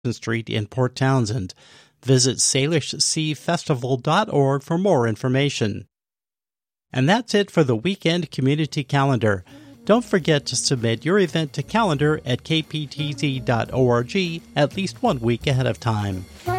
Street in Port Townsend. Visit SalishSeaFestival.org for more information. And that's it for the Weekend Community Calendar. Don't forget to submit your event to calendar at kptz.org at least 1 week ahead of time.